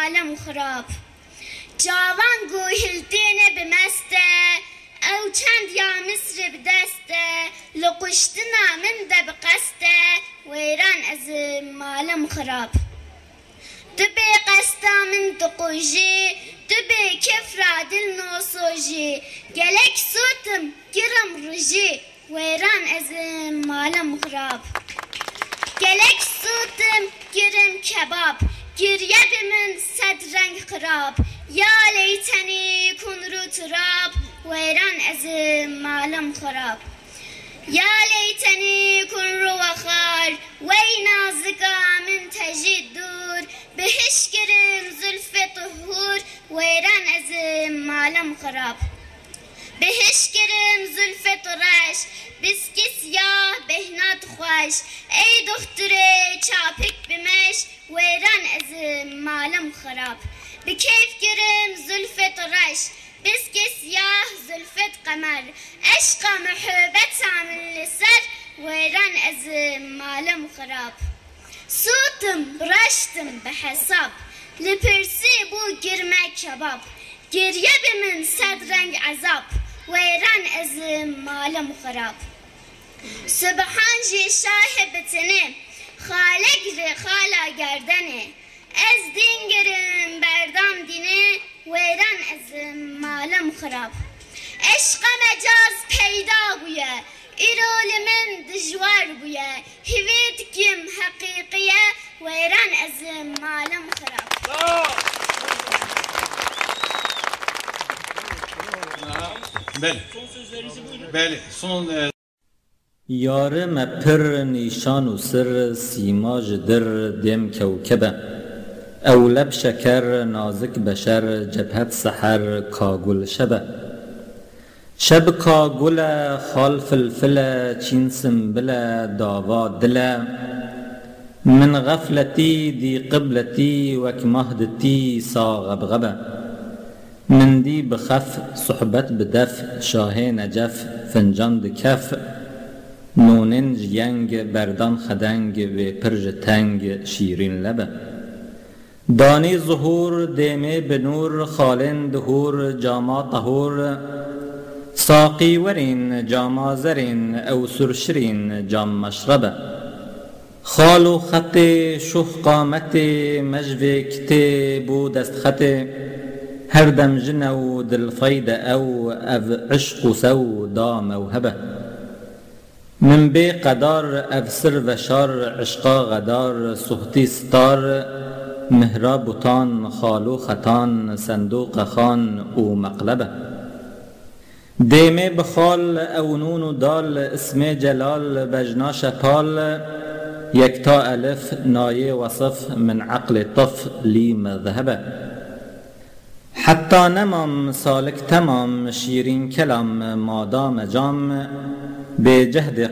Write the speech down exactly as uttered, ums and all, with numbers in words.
مالم خراب. جوان گوهلتینه بمسته او چند یا مصر بدسته لقشتنا من ده بقسته ویران از مالم خراب. دبی قستا من دقوجی دبی کفرا دل نوسوجی گلک سوتم گرم رجی ویران از مالم خراب. گلک سوتم گرم کباب گریه بمن صد رنگ خراب یا لیتنی کن رو تراب ویران از مالم خراب. یا لیتنی کن رو وخار وی نازگا من تجید دور بهش گرم زلف طهور ویران از مالم خراب. بهش گرم زلف ترش بسکی سیاه بهنات خوش ای دختره چاپک بمش ویران از مالم خراب. به کیف گرم زلف ترش بسکی سیاه زلفت قمر عشق محبت من لسر ویران از مالم خراب. سوتم برشتم به حساب لپرسی بو گرمه کباب گریه به من صد رنگ عذاب ویران از مالم خراب. سبحان جی شاه بتنه خالق ر خالا گردنه از دین گرم بردام دینه ویران از مالم خراب. عشق مجاز پیدا بویه ایرول من دجوار بویه هویت کم حقیقیه ویران از مالم خراب. بله بله son یاره مپر نیشان و سر سیماج در دم کوکبه او لب شکر نازک بشر جبهت سحر کاگل شبه شب کاگل خال فلفل چین سنبل داوا دل من غفلتی دی قبلتی وک مهدتی ساغبغبه من دی بخف صحبت بدف شاه نجف فنجان دکف نونن جینگ بردان خدنگ و پرج تنگ شیرین لبه دانی ظهور دیمه بنور خالن دهور جاما طهور ساقی ورین جاما زرین او سرشرین جام مشربه خالو خط شوخ قامت مجوه کته بو دست خط هر دم جنو دل فاید او او عشق سو دا موهبه من بی قدار افسر و شار عشقا غدار صحتی ستار مهرا بوتان خالو خطان صندوق خان او مقلبه دیمه بخال او نون و دال اسم جلال بجنا شپال یکتا الف نایه وصف من عقل طف لی مذهبه حتی نمام سالک تمام شیرین کلام مادام جام به جهد